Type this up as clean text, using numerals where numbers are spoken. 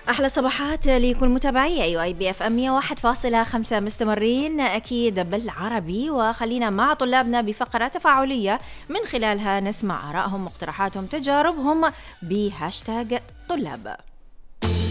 أحلى صباحات لكل متابعي UIBF 101.5 مستمرين أكيد بالعربي، وخلينا مع طلابنا بفقرة تفاعلية من خلالها نسمع آرائهم، مقترحاتهم، تجاربهم بهاشتاج طلاب.